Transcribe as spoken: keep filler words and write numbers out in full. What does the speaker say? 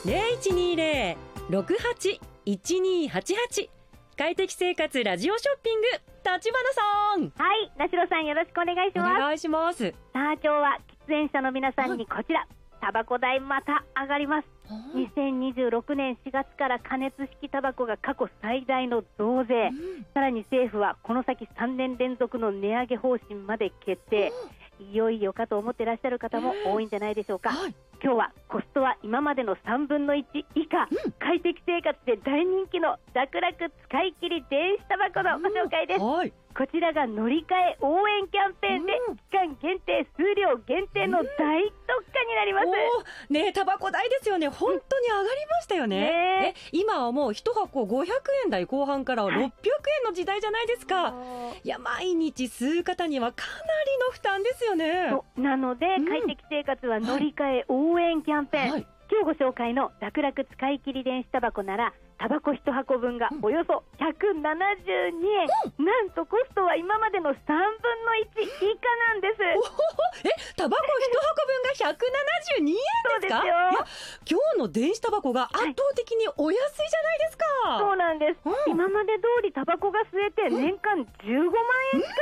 ゼロいちにゼロ ろくはち いちにはちはち。快適生活ラジオショッピング、立花さん。 はい、なしろさんよろしくお願いします。 お願いします。 さあ今日は喫煙者の皆さんにこちら、タバコ代また上がります。にせんにじゅうろくねんしがつから加熱式タバコが過去最大の増税、うん、さらに政府はこの先さんねん連続の値上げ方針まで決定、いよいよかと思ってらっしゃる方も多いんじゃないでしょうか、えーはい、今日はコストは今までのさんぶんのいち以下、うん、快適生活で大人気の楽々使い切り電子タバコのご紹介です、うんはい、こちらが乗り換え応援キャンペーンで、うん、期間限定数量限定の大特価になります、 うん、ねえタバコ代ですよね、本当に上がりましたよね、ねえ今はもういちはこごひゃくえん台後半からろっぴゃくえんの時代じゃないですか、はい、いや毎日吸う方にはかなりの負担ですよね。 そうなので、うん、快適生活は乗り換え応援キャンペーン、はい、今日ご紹介の楽々使い切り電子タバコならタバコいちはこぶんがおよそひゃくななじゅうにえん、うん、なんとコストは今までのさんぶんのいち以下なんです。 えタバコいちはこぶんがひゃくななじゅうにえんですか？ そうですよ。いや今日の電子タバコが圧倒的にお安いじゃないですか、 はい、そうなんです、うん、今まで通りタバコが吸えて年間じゅうごまんえん近